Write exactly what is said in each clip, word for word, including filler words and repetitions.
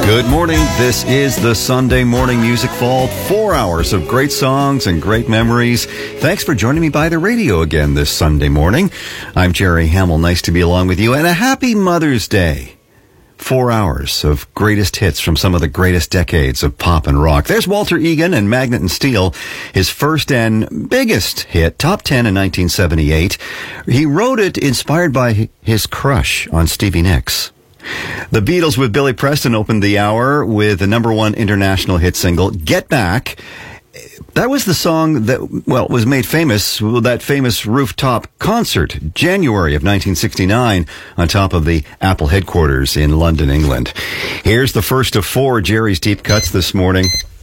Good morning. This is the Sunday Morning Music Vault. Four hours of great songs and great memories. Thanks for joining me by the radio again this Sunday morning. I'm Jerry Hamill. Nice to be along with you. And a happy Mother's Day. Four hours of greatest hits from some of the greatest decades of pop and rock. There's Walter Egan and Magnet and Steel, his first and biggest hit, top ten in nineteen seventy-eight. He wrote it inspired by his crush on Stevie Nicks. The Beatles with Billy Preston opened the hour with the number one international hit single, Get Back. That was the song that, well, was made famous with that famous rooftop concert, January of nineteen sixty-nine, on top of the Apple headquarters in London, England. Here's the first of four Jerry's Deep Cuts this morning.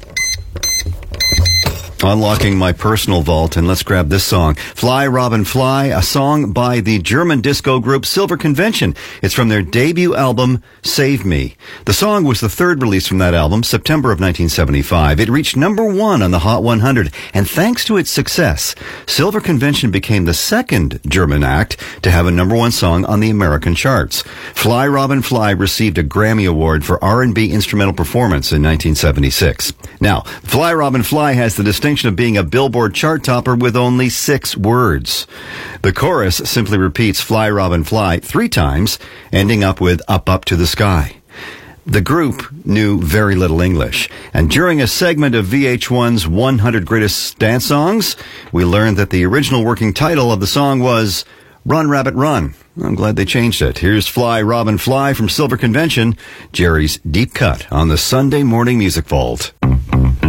Unlocking my personal vault, and let's grab this song. Fly, Robin, Fly, a song by the German disco group Silver Convention. It's from their debut album, Save Me. The song was the third release from that album, September of nineteen seventy-five. It reached number one on the Hot one hundred, and thanks to its success, Silver Convention became the second German act to have a number one song on the American charts. Fly, Robin, Fly received a Grammy Award for R and B instrumental performance in nineteen seventy-six. Now, Fly, Robin, Fly has the distinction of being a Billboard chart topper with only six words. The chorus simply repeats Fly, Robin, Fly three times, ending up with Up, Up to the Sky. The group knew very little English, and during a segment of V H one's one hundred Greatest Dance Songs, we learned that the original working title of the song was Run, Rabbit, Run. I'm glad they changed it. Here's Fly, Robin, Fly from Silver Convention, Jerry's Deep Cut on the Sunday Morning Music Vault.